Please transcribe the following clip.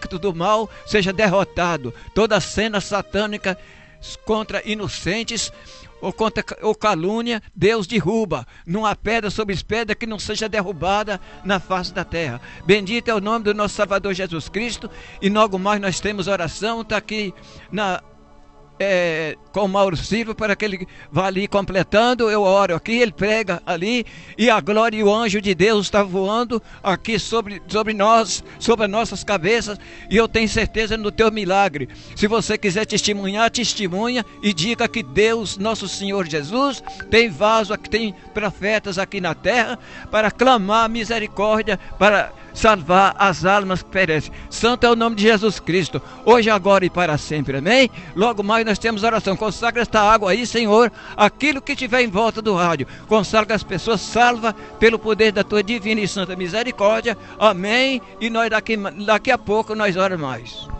pacto do mal seja derrotado, toda cena satânica contra inocentes ou calúnia, Deus derruba. Não há pedra sobre pedra que não seja derrubada na face da terra. Bendito é o nome do nosso Salvador Jesus Cristo. E logo mais nós temos oração, está aqui com o Mauro Silva, para que ele vá ali completando. Eu oro aqui, ele prega ali, e a glória e o anjo de Deus está voando aqui sobre nós, sobre as nossas cabeças, e eu tenho certeza no teu milagre. Se você quiser testemunhar, testemunha e diga que Deus, nosso Senhor Jesus, tem vaso aqui, tem profetas aqui na terra para clamar misericórdia, para salvar as almas que perecem. Santo é o nome de Jesus Cristo, hoje, agora e para sempre, amém? Logo mais nós temos oração. Consagra esta água aí, Senhor, aquilo que tiver em volta do rádio, consagra as pessoas, salva pelo poder da tua divina e santa misericórdia, amém? E nós daqui a pouco nós oramos mais.